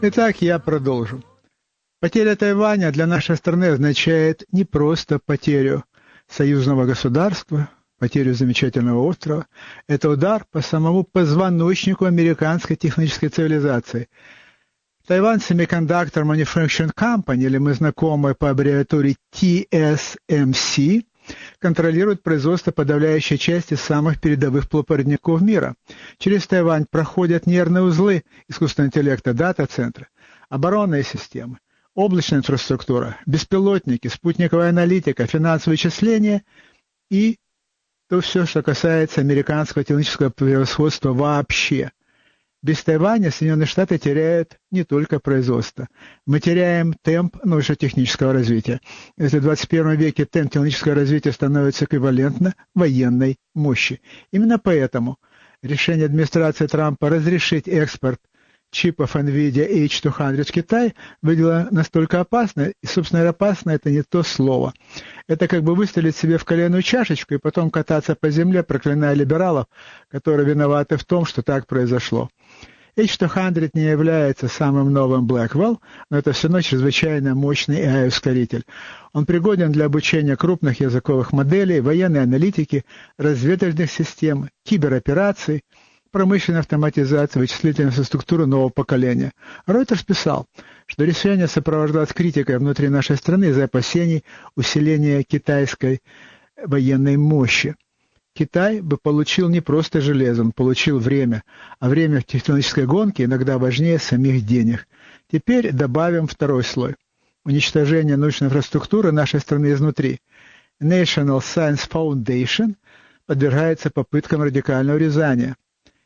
Итак, я продолжу. Потеря Тайваня для нашей страны означает не просто потерю союзного государства, потерю замечательного острова. Это удар по самому позвоночнику американской технической цивилизации. Taiwan Semiconductor Manufacturing Company, или мы знакомы по аббревиатуре TSMC, контролирует производство подавляющей части самых передовых полупроводников мира. Через Тайвань проходят нервные узлы искусственного интеллекта, дата-центры, оборонные системы, облачная инфраструктура, беспилотники, спутниковая аналитика, финансовые вычисления и то все, что касается американского технического превосходства вообще. Без Тайваня Соединенные Штаты теряют не только производство. Мы теряем темп научно-технического развития. Если в 21 веке темп технического развития становится эквивалентно военной мощи. Именно поэтому решение администрации Трампа разрешить экспорт чипов NVIDIA H200 в Китай выглядело настолько опасно, и, собственно, опасно это не то слово. Это как бы выстрелить себе в коленную чашечку и потом кататься по земле, проклиная либералов, которые виноваты в том, что так произошло. H200 не является самым новым Blackwell, но это все равно чрезвычайно мощный AI-ускоритель. Он пригоден для обучения крупных языковых моделей, военной аналитики, разведывательных систем, киберопераций, промышленной автоматизации, вычислительной инфраструктуры нового поколения. Reuters писал, что решение сопровождалось критикой внутри нашей страны из-за опасений усиления китайской военной мощи. Китай бы получил не просто железо, он получил время, а время в технологической гонке иногда важнее самих денег. Теперь добавим второй слой. Уничтожение научной инфраструктуры нашей страны изнутри. National Science Foundation подвергается попыткам радикального урезания.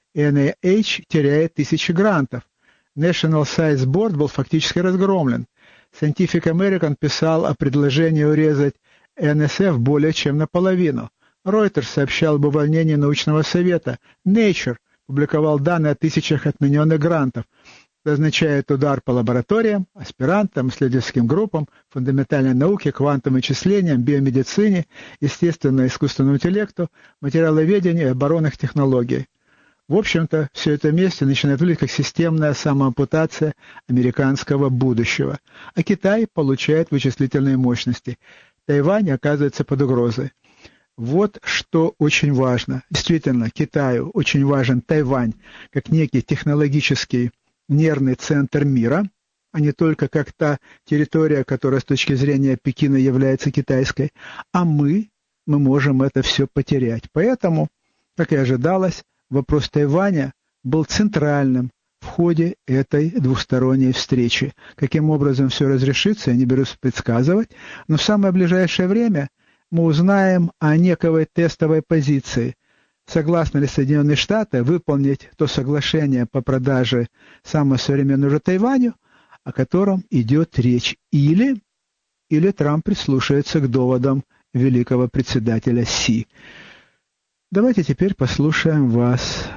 NIH теряет тысячи грантов. National Science Board был фактически разгромлен. Scientific American писал о предложении урезать NSF более чем наполовину. Reuters сообщал об увольнении научного совета. Nature публиковал данные о тысячах отмененных грантов. Это означает удар по лабораториям, аспирантам, исследовательским группам, фундаментальной науке, квантовым вычислениям, биомедицине, естественно-искусственному интеллекту, материаловедению и оборонных технологий. В общем-то, все это вместе начинает выглядеть как системная самоампутация американского будущего. А Китай получает вычислительные мощности. Тайвань оказывается под угрозой. Вот что очень важно. Действительно, Китаю очень важен Тайвань как некий технологический нервный центр мира, а не только как та территория, которая с точки зрения Пекина является китайской. А мы можем это все потерять. Поэтому, как и ожидалось, вопрос Тайваня был центральным в ходе этой двусторонней встречи. Каким образом все разрешится, я не берусь предсказывать, но в самое ближайшее время мы узнаем о некой тестовой позиции. Согласны ли Соединенные Штаты выполнить то соглашение по продаже самого современного уже Тайваню, о котором идет речь, или Трамп прислушается к доводам великого председателя Си. Давайте теперь послушаем вас.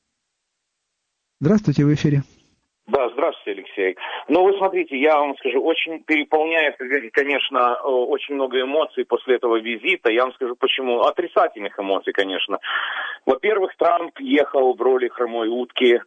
Здравствуйте, в эфире. Да, здравствуйте, Алексей. Ну, вы смотрите, я вам скажу, очень переполняет, конечно, очень много эмоций после этого визита. Я вам скажу, почему. Отрицательных эмоций, конечно. Во-первых, Трамп ехал в роли хромой утки,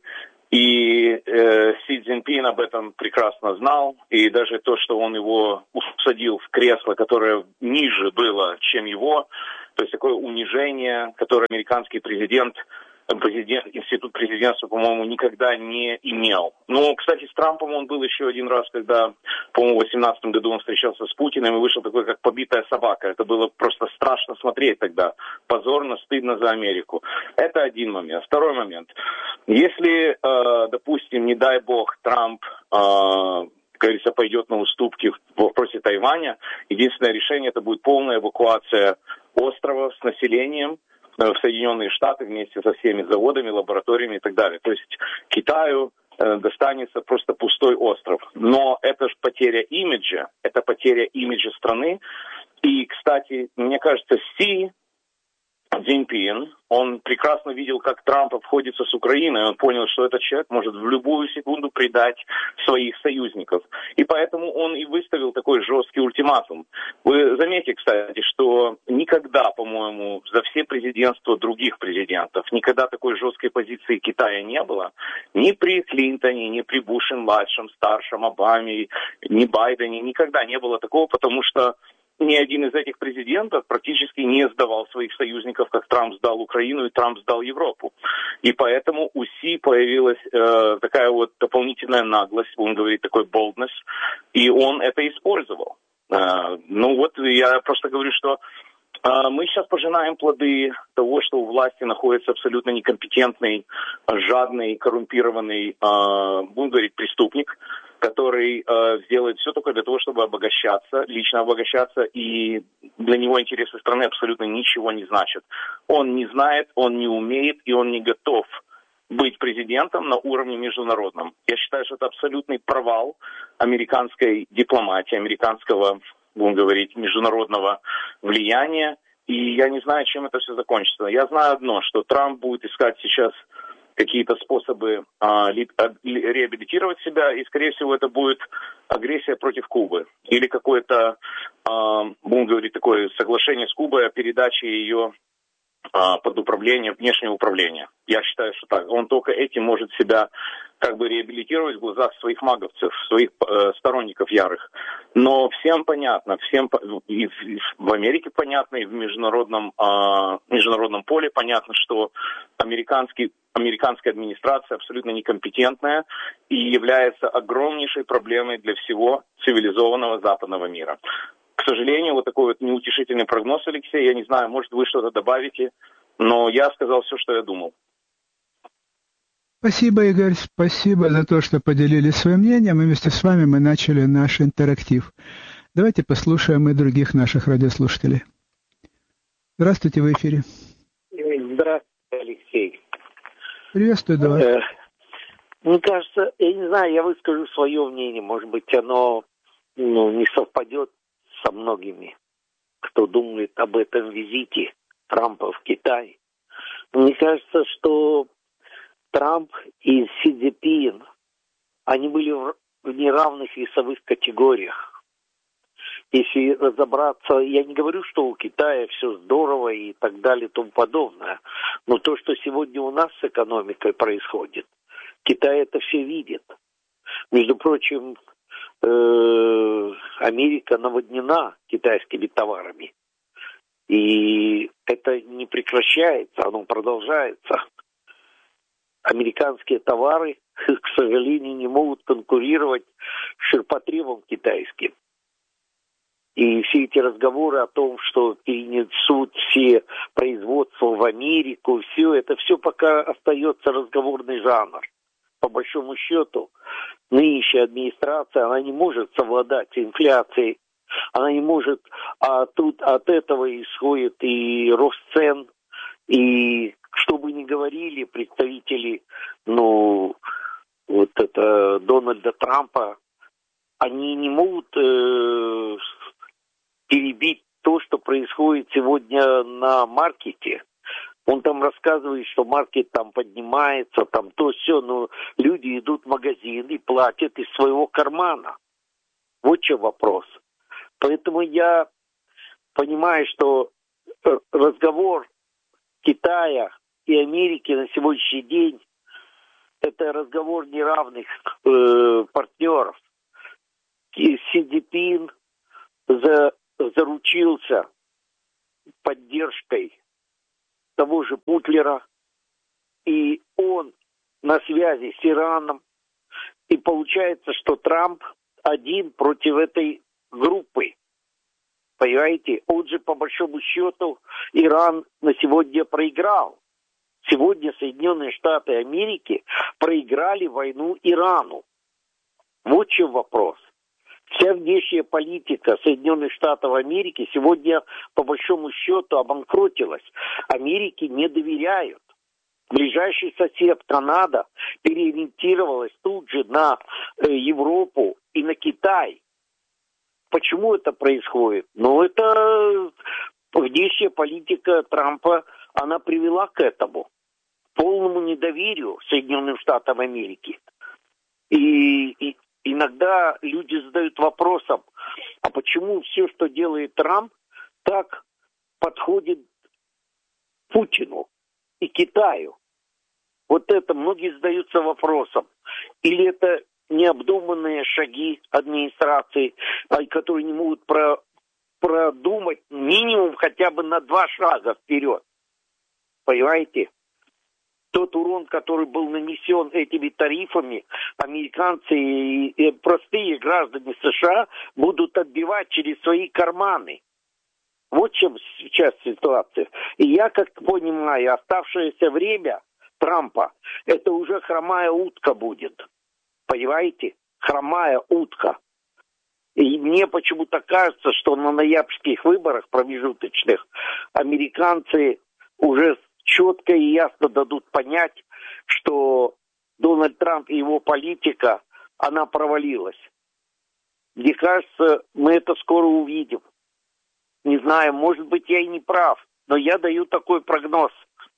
и Си Цзиньпин об этом прекрасно знал. И даже то, что он его усадил в кресло, которое ниже было, чем его, то есть такое унижение, которое американский президент, институт президентства, по-моему, никогда не имел. Но, кстати, с Трампом он был еще один раз, когда, по-моему, в 2018 году он встречался с Путиным и вышел такой, как побитая собака. Это было просто страшно смотреть тогда. Позорно, стыдно за Америку. Это один момент. Второй момент. Если, допустим, не дай бог, Трамп, как говорится, пойдет на уступки в вопросе Тайваня, единственное решение это будет полная эвакуация острова с населением в Соединенные Штаты вместе со всеми заводами, лабораториями и так далее. То есть Китаю достанется просто пустой остров. Но это же потеря имиджа, это потеря имиджа страны. И, кстати, мне кажется, Си Цзиньпин, он прекрасно видел, как Трамп обходится с Украиной, он понял, что этот человек может в любую секунду предать своих союзников. И поэтому он и выставил такой жесткий ультиматум. Вы заметите, кстати, что никогда, по-моему, за все президентства других президентов, никогда такой жесткой позиции Китая не было. Ни при Клинтоне, ни при Буше-младшем, старшем, Обаме, ни Байдене, никогда не было такого, потому что ни один из этих президентов практически не сдавал своих союзников, как Трамп сдал Украину и Трамп сдал Европу. И поэтому у Си появилась такая вот дополнительная наглость, он говорит, такой boldness, и он это использовал. Ну вот, я просто говорю, что мы сейчас пожинаем плоды того, что у власти находится абсолютно некомпетентный, жадный, коррумпированный, будем говорить, преступник, который сделает все только для того, чтобы обогащаться, лично обогащаться, и для него интересы страны абсолютно ничего не значат. Он не знает, он не умеет, и он не готов быть президентом на уровне международном. Я считаю, что это абсолютный провал американской дипломатии, американского, будем говорить, международного влияния, и я не знаю, чем это все закончится. Я знаю одно, что Трамп будет искать сейчас какие-то способы реабилитировать себя, и, скорее всего, это будет агрессия против Кубы. Или какое-то, будем говорить, такое соглашение с Кубой о передаче ее под управление, внешнего управления. Я считаю, что так. Он только этим может себя как бы реабилитировать в глазах своих маговцев, своих сторонников ярых. Но всем понятно, и в Америке понятно, и в международном поле понятно, что американская администрация абсолютно некомпетентная и является огромнейшей проблемой для всего цивилизованного западного мира. К сожалению, вот такой вот неутешительный прогноз, Алексей. Я не знаю, может, вы что-то добавите, но я сказал все, что я думал. Спасибо, Игорь, спасибо за то, что поделились своим мнением, и вместе с вами мы начали наш интерактив. Давайте послушаем и других наших радиослушателей. Здравствуйте, в эфире. Здравствуйте, Алексей. Приветствую, давай. Мне кажется, я не знаю, я выскажу свое мнение, может быть, оно не совпадет со многими, кто думает об этом визите Трампа в Китай. Мне кажется, что Трамп и Си Цзиньпин, они были в неравных весовых категориях. Если разобраться, я не говорю, что у Китая все здорово и так далее и тому подобное, но то, что сегодня у нас с экономикой происходит, Китай это все видит. Между прочим, Америка наводнена китайскими товарами. И это не прекращается, оно продолжается. Американские товары, к сожалению, не могут конкурировать с ширпотребом китайским. И все эти разговоры о том, что перенесут все производства в Америку, это все пока остается разговорный жанр. По большому счету, нынешняя администрация, она не может совладать с инфляцией, она не может, а тут от этого исходит и рост цен, и что бы ни говорили представители, Дональда Трампа, они не могут перебить то, что происходит сегодня на маркете. Он там рассказывает, что маркет там поднимается, там то все, но люди идут в магазин и платят из своего кармана. Вот что вопрос. Поэтому я понимаю, что разговор Китая и Америки на сегодняшний день это разговор неравных партнеров. И Си Цзиньпин заручился поддержкой того же Путлера, и он на связи с Ираном, и получается, что Трамп один против этой группы. Понимаете, он же по большому счету Иран на сегодня проиграл. Сегодня Соединенные Штаты Америки проиграли войну Ирану. Вот в чем вопрос. Вся внешняя политика Соединенных Штатов Америки сегодня, по большому счету, обанкротилась. Америке не доверяют. Ближайший сосед Канада переориентировалась тут же на Европу и на Китай. Почему это происходит? Это внешняя политика Трампа, она привела к этому, к полному недоверию Соединенным Штатам Америки. И иногда люди задают вопросом, а почему все, что делает Трамп, так подходит Путину и Китаю? Вот это многие задаются вопросом. Или это необдуманные шаги администрации, которые не могут продумать минимум хотя бы на 2 шага вперед. Понимаете? Тот урон, который был нанесен этими тарифами, американцы и простые граждане США будут отбивать через свои карманы. Вот в чем сейчас ситуация. И я, как понимаю, оставшееся время Трампа, это уже хромая утка будет. Понимаете? Хромая утка. И мне почему-то кажется, что на ноябрьских выборах промежуточных американцы уже четко и ясно дадут понять, что Дональд Трамп и его политика, она провалилась. Мне кажется, мы это скоро увидим. Не знаю, может быть, я и не прав, но я даю такой прогноз.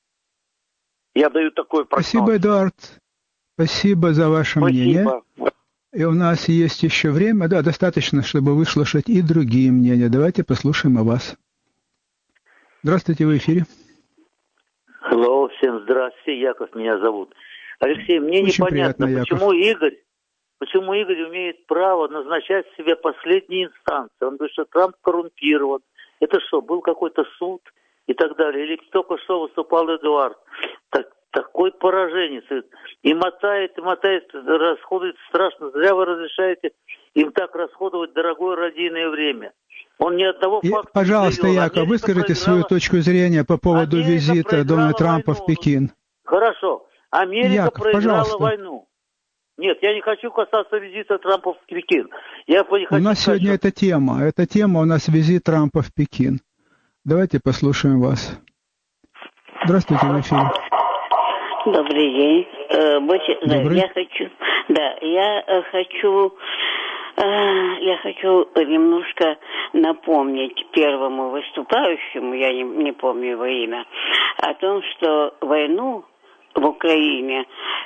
Спасибо, Эдуард. Спасибо за ваше мнение. И у нас есть еще время, да, достаточно, чтобы выслушать и другие мнения. Давайте послушаем о вас. Здравствуйте, в эфире. Hello, всем здравствуйте, Яков меня зовут. Алексей, мне очень непонятно, приятно, почему Игорь имеет право назначать себе последние инстанции. Он говорит, что Трамп коррумпирован. Это что, был какой-то суд и так далее? Или только что выступал Эдуард? Такой пораженец. И мотает, расходует страшно. Зря вы разрешаете им так расходовать дорогое радийное время. Он ни одного факта пожалуйста, не привел. Яков, выскажите свою точку зрения по поводу визита Дональда Трампа в Пекин. Хорошо. Америка Яков, проиграла войну. Нет, я не хочу касаться визита Трампа в Пекин. У нас сегодня эта тема. Эта тема у нас визит Трампа в Пекин. Давайте послушаем вас. Здравствуйте, в эфире. Добрый день. Добрый. Я хочу немножко напомнить первому выступающему, я не помню его имя, о том, что войну в Украине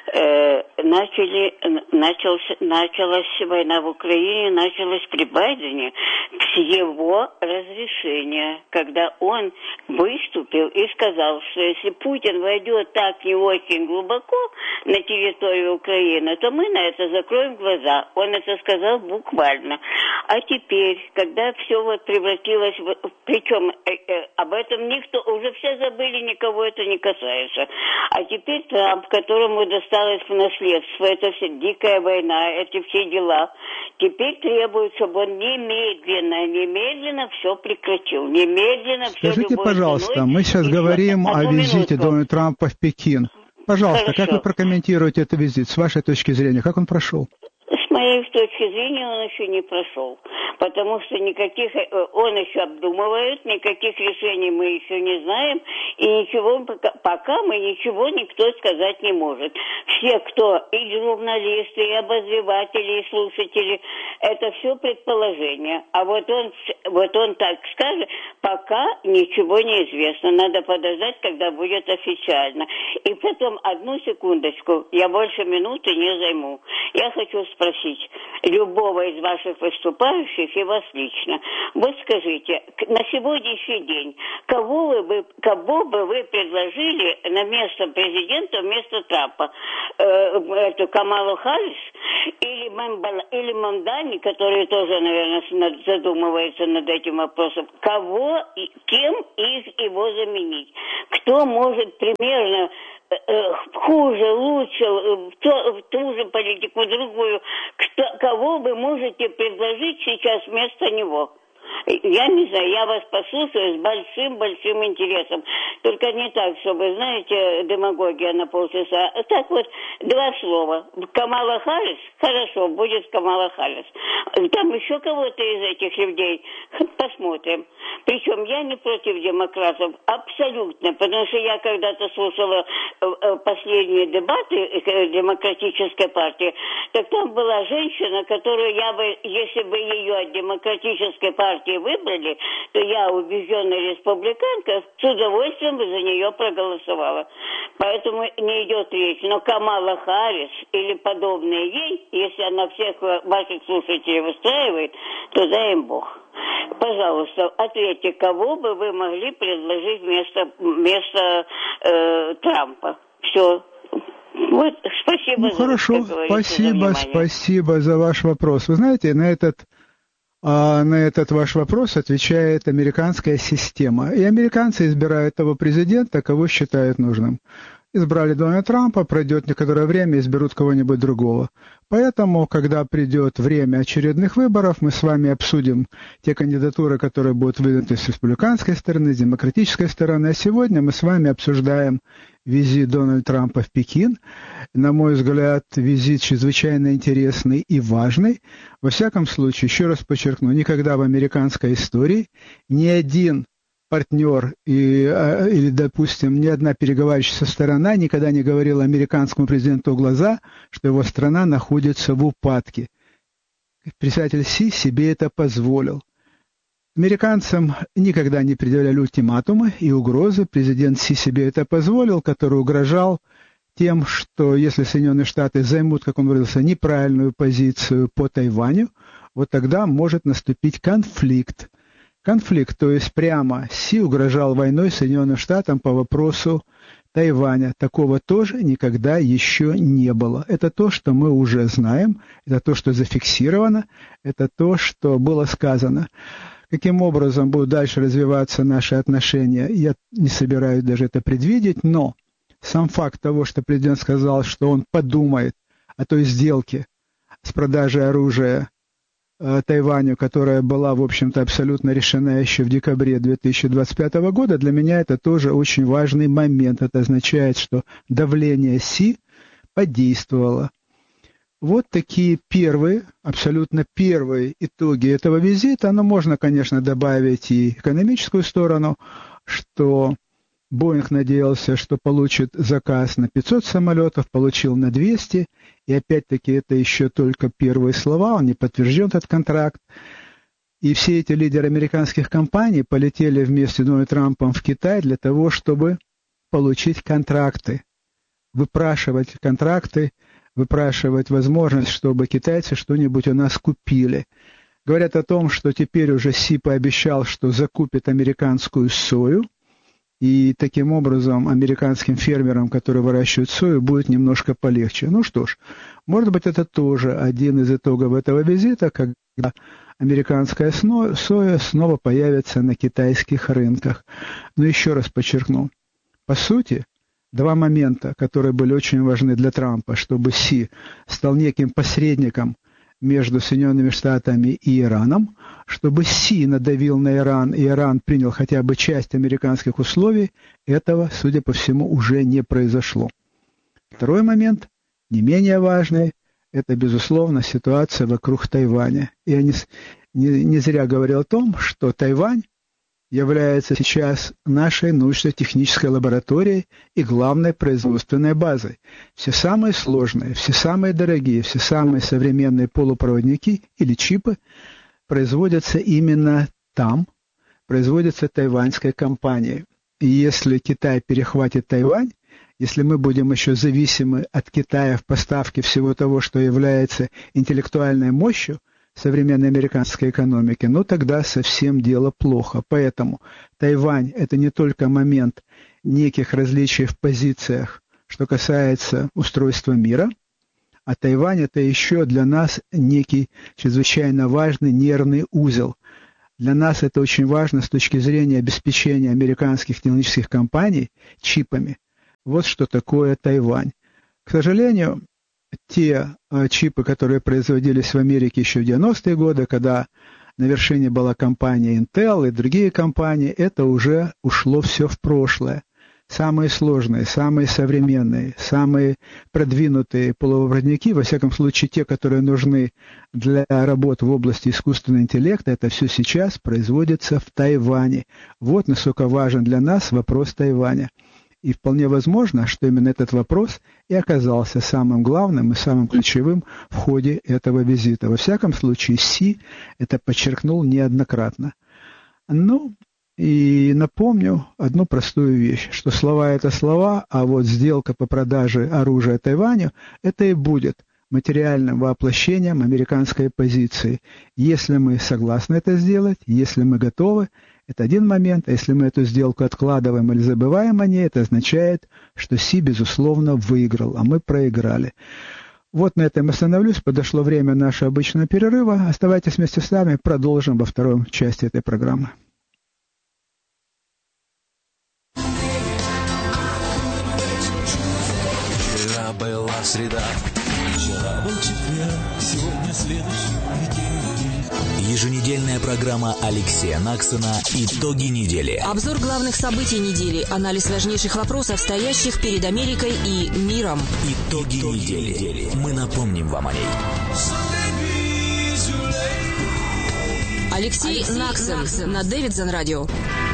началась война в Украине, началась при Байдене с его разрешения, когда он выступил и сказал, что если Путин войдет так не очень глубоко на территорию Украины, то мы на это закроем глаза. Он это сказал буквально. А теперь, когда все вот превратилось в... Причем об этом никто... Уже все забыли, никого это не касается. А теперь Трамп, которому досталось в наследство, это все дикая война, эти все дела, теперь требует, чтобы он немедленно все прекратил. Немедленно все. Скажите, пожалуйста, мы сейчас говорим о визите Дональда Трампа в Пекин. Пожалуйста, Хорошо. Как вы прокомментируете этот визит, с вашей точки зрения, как он прошел? С моей точки зрения он еще не прошел, потому что он еще обдумывает, никаких решений мы еще не знаем, и ничего, пока никто сказать не может. Все, кто и журналисты, и обозреватели, и слушатели, это все предположение. А вот он так скажет, пока ничего не известно. Надо подождать, когда будет официально. И потом, одну секундочку, я больше минуты не займу. Я хочу спросить любого из ваших выступающих и вас лично. Вот скажите, на сегодняшний день кого бы вы предложили на место президента вместо Трампа? Эту Камалу Харрис или Мамдани, который тоже, наверное, задумывается над этим вопросом. Кем его заменить? Кто может примерно хуже, лучше, в ту же политику, другую. Кого вы можете предложить сейчас вместо него? Я не знаю, я вас послушаю с большим интересом. Только не так, чтобы, знаете, демагогия на полчаса. Так вот, 2 слова. Камала Харрис? Хорошо, будет Камала Харрис. Там еще кого-то из этих людей? Посмотрим. Причем я не против демократов, абсолютно, потому что я когда-то слушала последние дебаты демократической партии, так там была женщина, которую я бы, если бы ее от демократической партии партии выбрали, то я, убежденная республиканка, с удовольствием бы за нее проголосовала. Поэтому не идет речь. Но Камала Харрис или подобные ей, если она всех ваших слушателей устраивает, то дай им Бог. Пожалуйста, ответьте, кого бы вы могли предложить вместо Трампа? Все. Вот, спасибо хорошо, спасибо за ваш вопрос. Вы знаете, на этот ваш вопрос отвечает американская система. И американцы избирают того президента, кого считают нужным. Избрали Дональда Трампа, пройдет некоторое время, изберут кого-нибудь другого. Поэтому, когда придет время очередных выборов, мы с вами обсудим те кандидатуры, которые будут выдвинуты с республиканской стороны, с демократической стороны. А сегодня мы с вами обсуждаем визит Дональда Трампа в Пекин. На мой взгляд, визит чрезвычайно интересный и важный. Во всяком случае, еще раз подчеркну, никогда в американской истории ни один партнер или, допустим, ни одна переговаривающая сторона никогда не говорила американскому президенту в глаза, что его страна находится в упадке. Председатель Си себе это позволил. Американцам никогда не предъявляли ультиматумы и угрозы. Президент Си себе это позволил, который угрожал тем, что если Соединенные Штаты займут, как он выразился, неправильную позицию по Тайваню, вот тогда может наступить конфликт. Конфликт, то есть прямо Си угрожал войной Соединенным Штатам по вопросу Тайваня. Такого тоже никогда еще не было. Это то, что мы уже знаем, это то, что зафиксировано, это то, что было сказано. Каким образом будут дальше развиваться наши отношения, я не собираюсь даже это предвидеть, но сам факт того, что президент сказал, что он подумает о той сделке с продажей оружия Тайваню, которая была, в общем-то, абсолютно решена еще в декабре 2025 года, для меня это тоже очень важный момент. Это означает, что давление Си подействовало. Вот такие абсолютно первые итоги этого визита. Но можно, конечно, добавить и экономическую сторону, что Боинг надеялся, что получит заказ на 500 самолетов, получил на 200. И опять-таки это еще только первые слова, он не подтвержден этот контракт. И все эти лидеры американских компаний полетели вместе с Дональдом Трампом в Китай для того, чтобы получить контракты, выпрашивать контракты, выпрашивать возможность, чтобы китайцы что-нибудь у нас купили. Говорят о том, что теперь уже Си пообещал, что закупит американскую сою, и таким образом американским фермерам, которые выращивают сою, будет немножко полегче. Ну что ж, может быть, это тоже один из итогов этого визита, когда американская соя снова появится на китайских рынках. Но еще раз подчеркну, по сути, два момента, которые были очень важны для Трампа, чтобы Си стал неким посредником между Соединенными Штатами и Ираном, чтобы Си надавил на Иран, и Иран принял хотя бы часть американских условий, этого, судя по всему, уже не произошло. Второй момент, не менее важный, это, безусловно, ситуация вокруг Тайваня. Я не зря говорил о том, что Тайвань является сейчас нашей научно-технической лабораторией и главной производственной базой. Все самые сложные, все самые дорогие, все самые современные полупроводники или чипы производятся именно там, производятся тайваньской компанией. И если Китай перехватит Тайвань, если мы будем еще зависимы от Китая в поставке всего того, что является интеллектуальной мощью современной американской экономики, ну тогда совсем дело плохо. Поэтому Тайвань – это не только момент неких различий в позициях, что касается устройства мира, а Тайвань – это еще для нас некий чрезвычайно важный нервный узел. Для нас это очень важно с точки зрения обеспечения американских технологических компаний чипами. Вот что такое Тайвань. К сожалению, те чипы, которые производились в Америке еще в 90-е годы, когда на вершине была компания Intel и другие компании, это уже ушло все в прошлое. Самые сложные, самые современные, самые продвинутые полупроводники, во всяком случае те, которые нужны для работ в области искусственного интеллекта, это все сейчас производится в Тайване. Вот насколько важен для нас вопрос Тайваня. И вполне возможно, что именно этот вопрос и оказался самым главным и самым ключевым в ходе этого визита. Во всяком случае, Си это подчеркнул неоднократно. Ну, и напомню одну простую вещь, что слова – это слова, а вот сделка по продаже оружия Тайваню – это и будет материальным воплощением американской позиции. Если мы согласны это сделать, если мы готовы, это один момент, а если мы эту сделку откладываем или забываем о ней, это означает, что Си, безусловно, выиграл, а мы проиграли. Вот на этом остановлюсь, подошло время нашего обычного перерыва. Оставайтесь вместе с нами, продолжим во второй части этой программы. Вчера была среда, вчера был четверг, сегодня следующий день. Еженедельная программа Алексея Наксона «Итоги недели». Обзор главных событий недели, анализ важнейших вопросов, стоящих перед Америкой и миром. Итоги недели. Мы напомним вам о ней. Алексей Наксон на Дэвидсон радио.